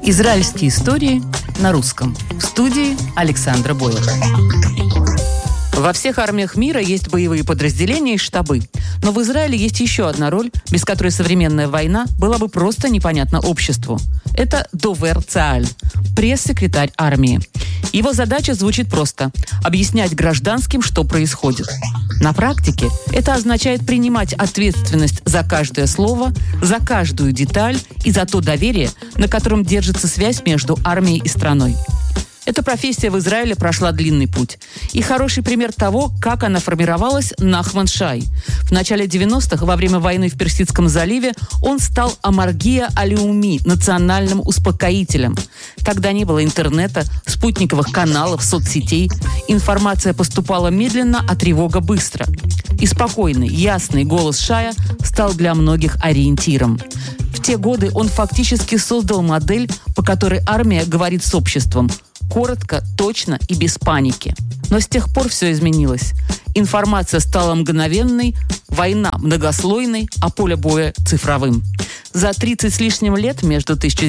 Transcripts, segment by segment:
Израильские истории на русском. В студии Александра Бойлер. Во всех армиях мира есть боевые подразделения и штабы. Но в Израиле есть еще одна роль, без которой современная война была бы просто непонятна обществу. Это довер Цааль, пресс-секретарь армии. Его задача звучит просто – объяснять гражданским, что происходит. На практике это означает принимать ответственность за каждое слово, за каждую деталь и за то доверие, на котором держится связь между армией и страной. Эта профессия в Израиле прошла длинный путь. И хороший пример того, как она формировалась, Нахман Шай. В начале 90-х, во время войны в Персидском заливе, он стал Амаргия Алеуми, национальным успокоителем. Тогда не было интернета, спутниковых каналов, соцсетей. Информация поступала медленно, а тревога быстро. И спокойный, ясный голос Шая стал для многих ориентиром. В те годы он фактически создал модель, по которой армия говорит с обществом. Коротко, точно и без паники. Но с тех пор все изменилось. Информация стала мгновенной, война многослойной, а поле боя цифровым. За 30 с лишним лет между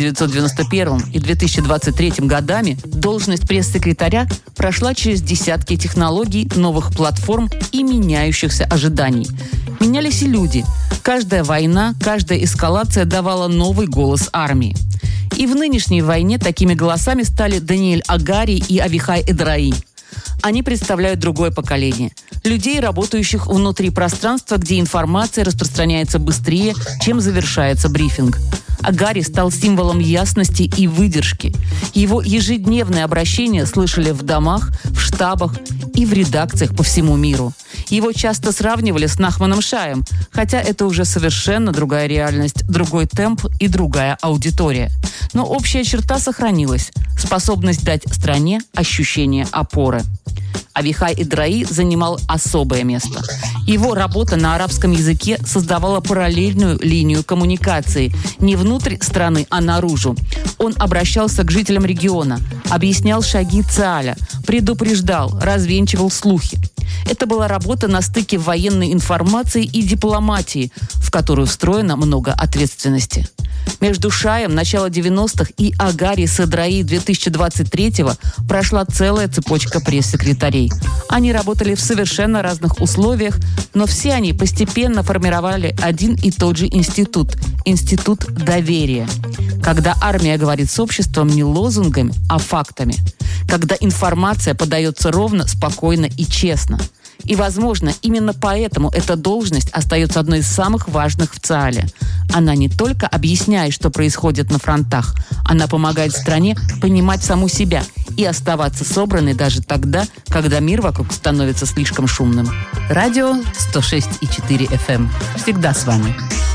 1991 и 2023 годами должность пресс-секретаря прошла через десятки технологий, новых платформ и меняющихся ожиданий. Менялись и люди. Каждая война, каждая эскалация давала новый голос армии. И в нынешней войне такими голосами стали Даниэль Агари и Авихай Эдраи. Они представляют другое поколение. Людей, работающих внутри пространства, где информация распространяется быстрее, чем завершается брифинг. Агари стал символом ясности и выдержки. Его ежедневные обращения слышали в домах, в штабах и в редакциях по всему миру. Его часто сравнивали с Нахманом Шаем, хотя это уже совершенно другая реальность, другой темп и другая аудитория. Но общая черта сохранилась – способность дать стране ощущение опоры. Авихай Эдраи занимал особое место. Его работа на арабском языке создавала параллельную линию коммуникации не внутрь страны, а наружу. Он обращался к жителям региона, объяснял шаги Цааля, предупреждал, развенчивал слухи. Это была работа на стыке военной информации и дипломатии, в которую встроено много ответственности. Между Шаем начала 90-х и Агари с Эдраи 2023-го прошла целая цепочка пресс-секретарей. Они работали в совершенно разных условиях, но все они постепенно формировали один и тот же институт – институт доверия. Когда армия говорит с обществом не лозунгами, а фактами. Когда информация подается ровно, спокойно и честно. И, возможно, именно поэтому эта должность остается одной из самых важных в Цаале. Она не только объясняет, что происходит на фронтах, она помогает стране понимать саму себя и оставаться собранной даже тогда, когда мир вокруг становится слишком шумным. Радио 106,4 FM. Всегда с вами.